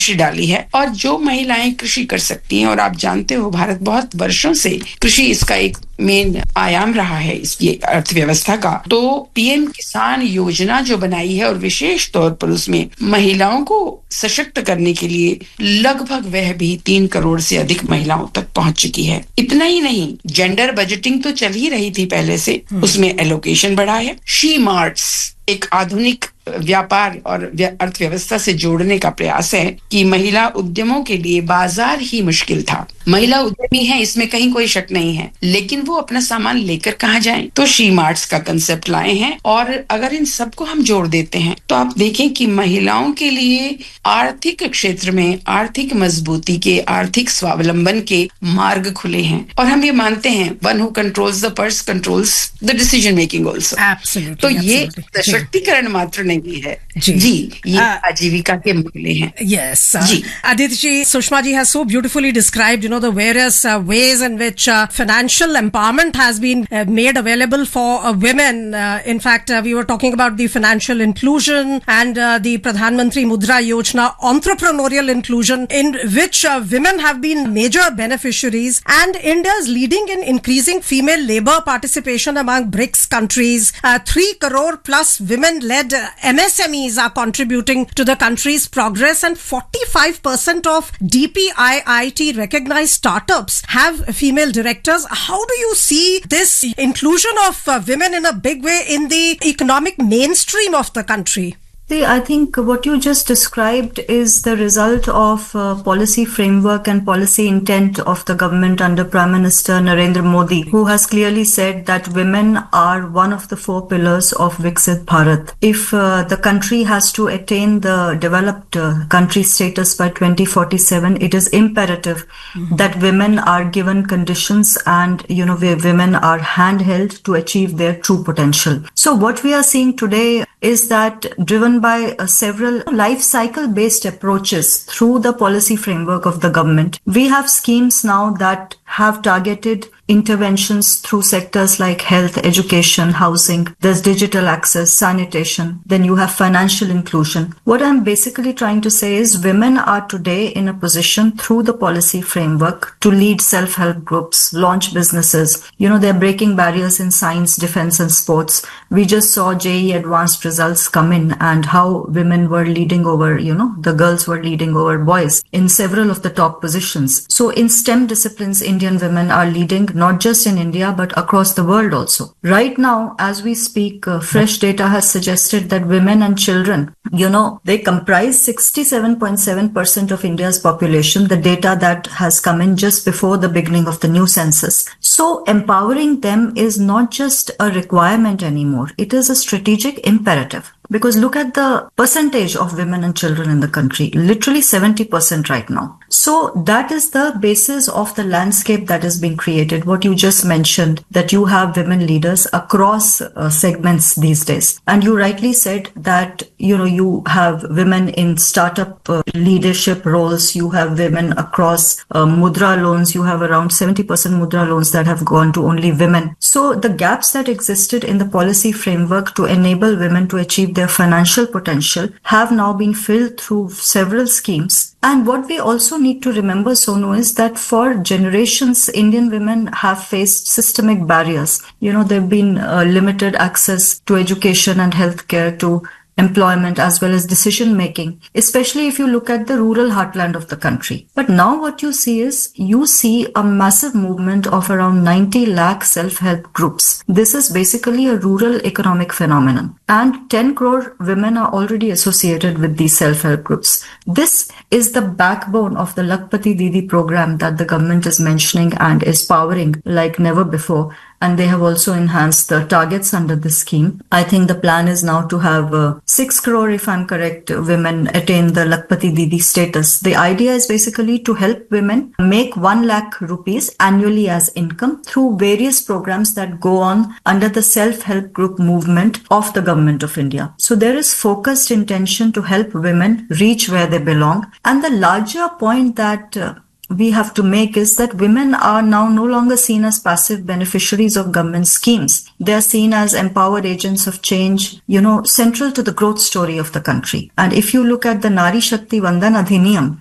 डाली है। और जो महिलाएं कृषि कर सकती हैं, और आप जानते हो भारत बहुत वर्षों से कृषि इसका एक मेन आयाम रहा है इसकी अर्थव्यवस्था का, तो पीएम किसान योजना जो बनाई है और विशेष तौर पर उसमें महिलाओं को सशक्त करने के लिए लगभग वह भी 3 करोड़ से अधिक महिलाओं तक पहुंच चुकी है। इतना ही नहीं, जेंडर बजटिंग तो चल ही रही थी पहले से, उसमें एलोकेशन बढ़ा है। शी मार्ट्स एक आधुनिक व्यापार और अर्थव्यवस्था से जोड़ने का प्रयास है कि महिला उद्यमों के लिए बाजार ही मुश्किल था। महिला उद्यमी है, इसमें कहीं कोई शक नहीं है, लेकिन वो अपना सामान लेकर कहाँ जाएं? तो शी मार्ट्स का कंसेप्ट लाए हैं। और अगर इन सबको हम जोड़ देते हैं तो आप देखें कि महिलाओं के लिए आर्थिक क्षेत्र में आर्थिक मजबूती के, आर्थिक स्वावलंबन के मार्ग खुले हैं। और हम ये मानते हैं, one who controls the purse controls the decision making also. तो ये सशक्तिकरण मात्र नहीं है जी, ये आजीविका के मामले हैं। Yes, Aditi ji, Sushma ji has so beautifully described, the various ways in which financial empowerment has been made available for women. In fact, we were talking about the financial inclusion and the Pradhan Mantri Mudra Yojana, entrepreneurial inclusion, in which women have been major beneficiaries, and India is leading in increasing female labor participation among BRICS countries. 3 crore plus women-led MSMEs are contributing to the country's progress, and 45% of DPIIT recognized startups have female directors. How do you see this inclusion of women in a big way in the economic mainstream of the country? See, I think what you just described is the result of policy framework and policy intent of the government under Prime Minister Narendra Modi, who has clearly said that women are one of the 4 pillars of Viksit Bharat. If the country has to attain the developed country status by 2047, it is imperative that women are given conditions and, where women are handheld to achieve their true potential. So what we are seeing today is that, driven by several life cycle based approaches through the policy framework of the government, we have schemes now that have targeted interventions through sectors like health, education, housing. There's digital access, sanitation. Then you have financial inclusion. What I'm basically trying to say is women are today in a position through the policy framework to lead self-help groups, launch businesses. They're breaking barriers in science, defense and sports. We just saw JEE advanced results come in and how women were leading over, the girls were leading over boys in several of the top positions. So in STEM disciplines, Indian women are leading not just in India, but across the world also. Right now, as we speak, fresh data has suggested that women and children, they comprise 67.7% of India's population, the data that has come in just before the beginning of the new census. So empowering them is not just a requirement anymore. It is a strategic imperative. Because look at the percentage of women and children in the country, literally 70% right now. So that is the basis of the landscape that is being created. What you just mentioned, that you have women leaders across segments these days. And you rightly said that, you have women in startup leadership roles. You have women across Mudra loans. You have around 70% Mudra loans that have gone to only women. So the gaps that existed in the policy framework to enable women to achieve their financial potential have now been filled through several schemes. And what we also need to remember, Sonu, is that for generations, Indian women have faced systemic barriers. There have been limited access to education and healthcare, to employment, as well as decision making, especially if you look at the rural heartland of the country. But now what you see a massive movement of around 90 lakh self-help groups. This is basically a rural economic phenomenon, and 10 crore women are already associated with these self-help groups. This is the backbone of the Lakpati Didi program that the government is mentioning and is powering like never before. And they have also enhanced the targets under this scheme. I think the plan is now to have 6 crore, if I'm correct, women attain the Lakpati Didi status. The idea is basically to help women make 1 lakh rupees annually as income through various programs that go on under the self-help group movement of the government of India. So there is focused intention to help women reach where they belong. And the larger point that we have to make is that women are now no longer seen as passive beneficiaries of government schemes. They are seen as empowered agents of change, central to the growth story of the country. And if you look at the Nari Shakti Vandan Adhiniyam,